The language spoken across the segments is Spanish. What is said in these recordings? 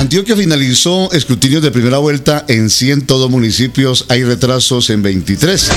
Antioquia finalizó escrutinios de primera vuelta en 102 municipios, hay retrasos en 23.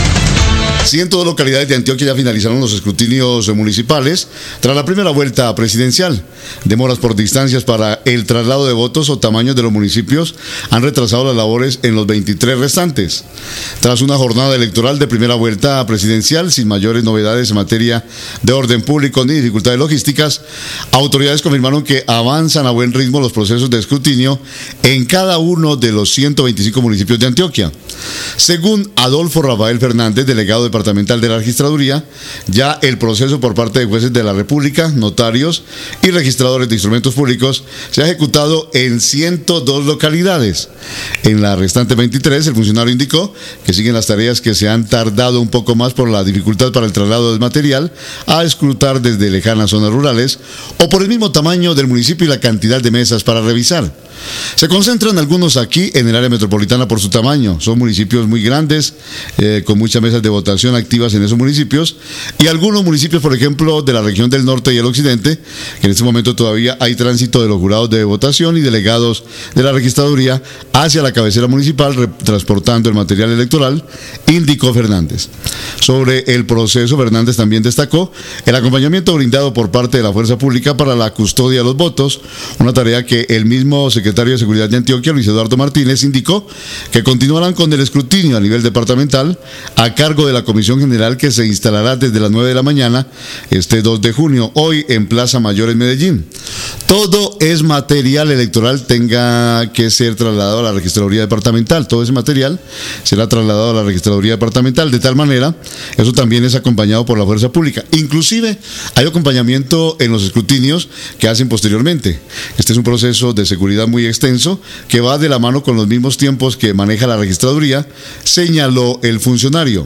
102 localidades de Antioquia ya finalizaron los escrutinios municipales tras la primera vuelta presidencial. Demoras por distancias para el traslado de votos o tamaños de los municipios han retrasado las labores en los 23 restantes. Tras una jornada electoral de primera vuelta presidencial sin mayores novedades en materia de orden público ni dificultades logísticas, autoridades confirmaron que avanzan a buen ritmo los procesos de escrutinio en cada uno de los 125 municipios de Antioquia. Según Adolfo Rafael Fernández, delegado departamental de la Registraduría, ya el proceso por parte de jueces de la República, notarios y registradores de instrumentos públicos se ha ejecutado en 102 localidades. En la restante 23, el funcionario indicó que siguen las tareas que se han tardado un poco más por la dificultad para el traslado del material a escrutar desde lejanas zonas rurales o por el mismo tamaño del municipio y la cantidad de mesas para revisar. Se concentran algunos aquí en el área metropolitana por su tamaño. Son municipios muy grandes, con muchas mesas de votación activas en esos municipios, y algunos municipios, por ejemplo, de la región del norte y el occidente, que en este momento todavía hay tránsito de los jurados de votación y delegados de la registraduría hacia la cabecera municipal transportando el material electoral, indicó Fernández. Sobre el proceso, Fernández también destacó el acompañamiento brindado por parte de la Fuerza Pública para la custodia de los votos, una tarea que el mismo secretario de Seguridad de Antioquia, Luis Eduardo Martínez, indicó que continuarán con el escrutinio a nivel departamental a cargo de la Comisión General que se instalará desde las 9 de la mañana este 2 de junio, hoy en Plaza Mayor en Medellín. Todo es material electoral tenga que ser trasladado a la Registraduría Departamental, todo ese material será trasladado a la Registraduría Departamental, de tal manera, eso también es acompañado por la Fuerza Pública. Inclusive hay acompañamiento en los escrutinios que hacen posteriormente. Este es un proceso de seguridad muy extenso que va de la mano con los mismos tiempos que maneja la Registraduría, señaló el funcionario.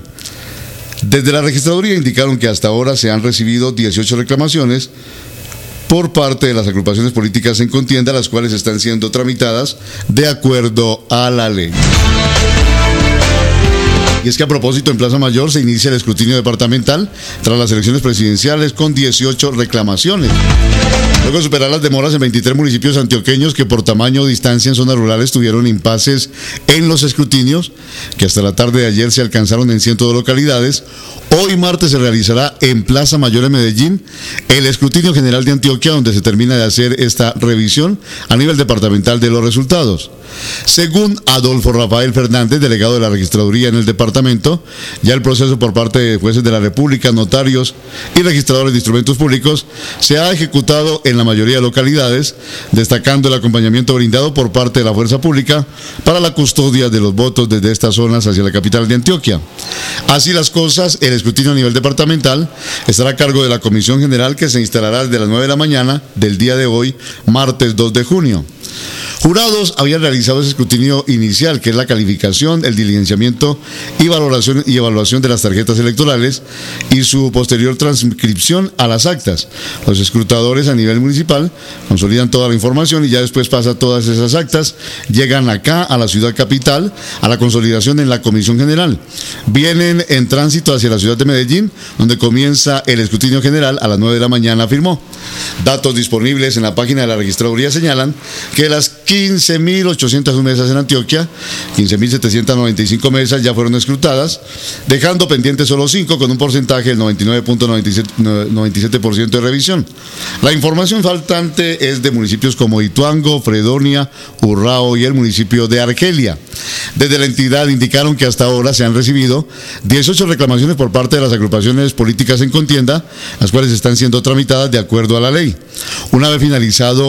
Desde la Registraduría indicaron que hasta ahora se han recibido 18 reclamaciones por parte de las agrupaciones políticas en contienda, las cuales están siendo tramitadas de acuerdo a la ley. Y es que a propósito, en Plaza Mayor se inicia el escrutinio departamental tras las elecciones presidenciales con 18 reclamaciones. Luego de superar las demoras en 23 municipios antioqueños que por tamaño o distancia en zonas rurales tuvieron impases en los escrutinios, que hasta la tarde de ayer se alcanzaron en 102 localidades, hoy martes se realizará en Plaza Mayor en Medellín el escrutinio general de Antioquia, donde se termina de hacer esta revisión a nivel departamental de los resultados. Según Adolfo Rafael Fernández, delegado de la Registraduría en el departamento, ya el proceso por parte de jueces de la República, notarios y registradores de instrumentos públicos se ha ejecutado en la mayoría de localidades, destacando el acompañamiento brindado por parte de la Fuerza Pública para la custodia de los votos desde estas zonas hacia la capital de Antioquia. Así las cosas, el escrutinio a nivel departamental estará a cargo de la Comisión General que se instalará desde las 9 de la mañana del día de hoy, martes 2 de junio. Jurados habían realizado ese escrutinio inicial, que es la calificación, el diligenciamiento y valoración y evaluación de las tarjetas electorales y su posterior transcripción a las actas. Los escrutadores a nivel municipal consolidan toda la información y ya después pasa todas esas actas, llegan acá a la ciudad capital, a la consolidación en la Comisión General. Vienen en tránsito hacia la ciudad de Medellín, donde comienza el escrutinio general a las 9 de la mañana, afirmó. Datos disponibles en la página de la Registraduría señalan que las 15.801 mesas en Antioquia, 15.795 mesas ya fueron escrutadas, dejando pendientes solo 5 con un porcentaje del 99.97% de revisión. La información faltante es de municipios como Ituango, Fredonia, Urrao y el municipio de Argelia. Desde la entidad indicaron que hasta ahora se han recibido 18 reclamaciones por parte de las agrupaciones políticas en contienda, las cuales están siendo tramitadas de acuerdo a la ley. Una vez finalizado